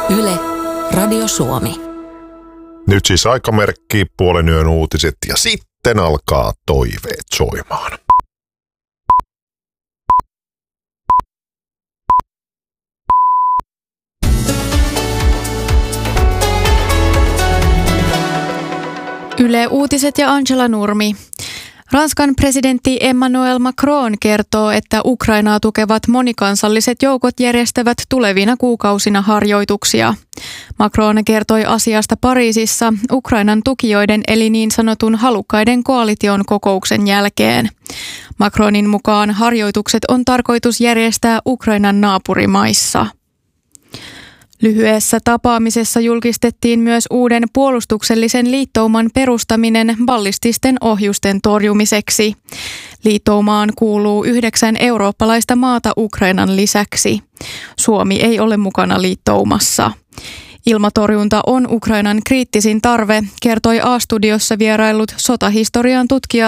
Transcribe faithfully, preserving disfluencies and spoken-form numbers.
Yle, Radio Suomi. Nyt siis aikamerkki, puolen yön uutiset ja sitten alkaa toiveet soimaan. Yle Uutiset ja Angela Nurmi. Ranskan presidentti Emmanuel Macron kertoo, että Ukrainaa tukevat monikansalliset joukot järjestävät tulevina kuukausina harjoituksia. Macron kertoi asiasta Pariisissa Ukrainan tukijoiden eli niin sanotun halukkaiden koalition kokouksen jälkeen. Macronin mukaan harjoitukset on tarkoitus järjestää Ukrainan naapurimaissa. Lyhyessä tapaamisessa julkistettiin myös uuden puolustuksellisen liittouman perustaminen ballististen ohjusten torjumiseksi. Liittoumaan kuuluu yhdeksän eurooppalaista maata Ukrainan lisäksi. Suomi ei ole mukana liittoumassa. Ilmatorjunta on Ukrainan kriittisin tarve, kertoi A-studiossa vieraillut sotahistorian tutkija